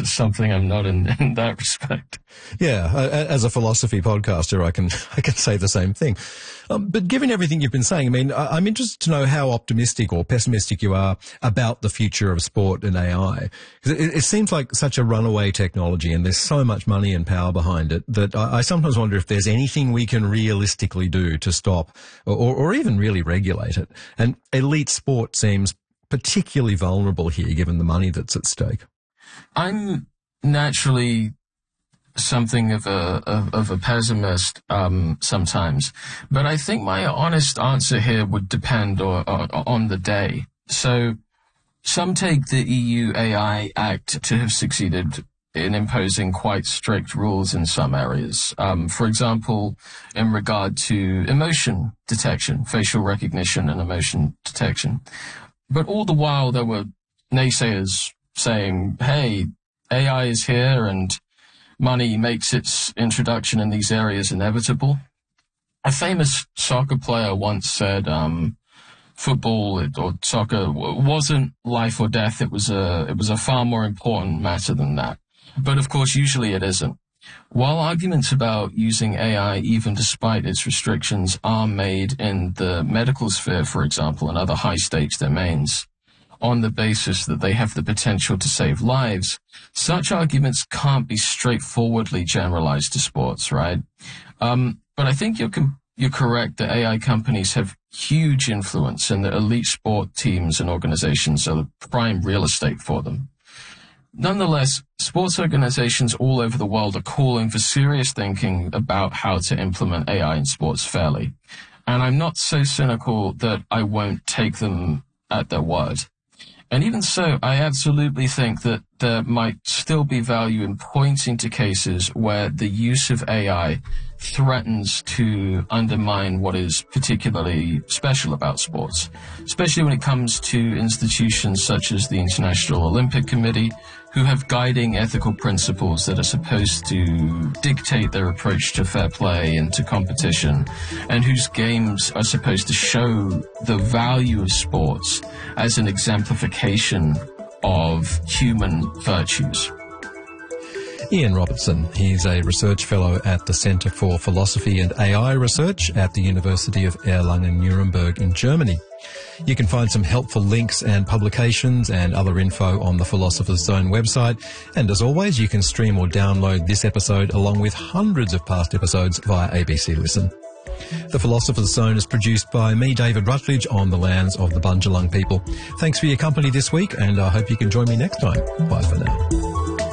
something I'm not in that respect. Yeah, as a philosophy podcaster, I can say the same thing. But given everything you've been saying, I mean, I'm interested to know how optimistic or pessimistic you are about the future of sport and AI. Because it seems like such a runaway technology, and there's so much money and power behind it that I sometimes wonder if there's anything we can realistically do to stop or even really regulate it. And elite sport seems particularly vulnerable here, given the money that's at stake. I'm naturally something of a pessimist sometimes, but I think my honest answer here would depend on the day. So some take the EU AI Act to have succeeded in imposing quite strict rules in some areas. For example, in regard to emotion detection, facial recognition and emotion detection. But all the while there were naysayers saying, hey, AI is here and money makes its introduction in these areas inevitable. A famous soccer player once said football or soccer wasn't life or death. It was a far more important matter than that. But of course, usually it isn't. While arguments about using AI, even despite its restrictions, are made in the medical sphere, for example, and other high-stakes domains, on the basis that they have the potential to save lives, such arguments can't be straightforwardly generalized to sports, right? But I think you're correct that AI companies have huge influence, and that elite sport teams and organizations are the prime real estate for them. Nonetheless, sports organizations all over the world are calling for serious thinking about how to implement AI in sports fairly. And I'm not so cynical that I won't take them at their word. And even so, I absolutely think that there might still be value in pointing to cases where the use of AI threatens to undermine what is particularly special about sports, especially when it comes to institutions such as the International Olympic Committee, who have guiding ethical principles that are supposed to dictate their approach to fair play and to competition, and whose games are supposed to show the value of sports as an exemplification of human virtues. Ian Robertson, he's a research fellow at the Centre for Philosophy and AI Research at the University of Erlangen-Nuremberg in Germany. You can find some helpful links and publications and other info on the Philosopher's Zone website. And as always, you can stream or download this episode along with hundreds of past episodes via ABC Listen. The Philosopher's Zone is produced by me, David Rutledge, on the lands of the Bundjalung people. Thanks for your company this week, and I hope you can join me next time. Bye for now.